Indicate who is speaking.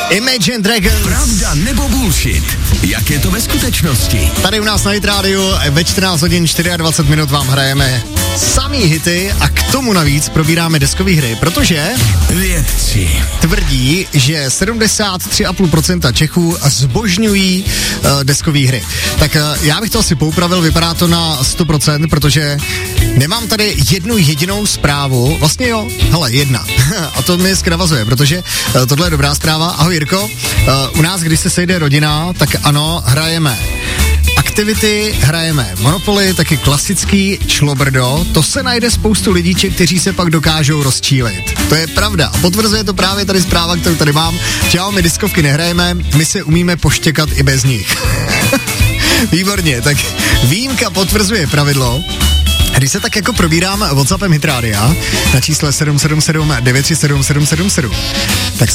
Speaker 1: Imagine Dragons.
Speaker 2: Pravda nebo bullshit? Jak je to ve skutečnosti?
Speaker 1: Tady u nás na Hit Radio ve 14 hodin 24 minut vám hrajeme samý hity a k tomu navíc probíráme deskové hry, protože
Speaker 2: Vědci
Speaker 1: tvrdí, že 73,5% Čechů zbožňují deskové hry. Tak já bych to asi poupravil, vypadá to na 100%, protože nemám tady jednu jedinou zprávu, vlastně jo, hele, jedna. A to mi navazuje, protože tohle je dobrá zpráva. Ahoj Jirko, u nás, když se sejde rodina, tak ano, hrajeme aktivity, hrajeme Monopoly, taky klasický člobrdo, to se najde spoustu lidíček, kteří se pak dokážou rozčílit. To je pravda. A potvrzuje to právě tady zpráva, kterou tady mám. Čau, my diskovky nehrajeme, my se umíme poštěkat i bez nich. Výborně, tak výjimka potvrzuje pravidlo. Když se tak jako probírám WhatsAppem Hit Rádia na čísle 777 937 777, tak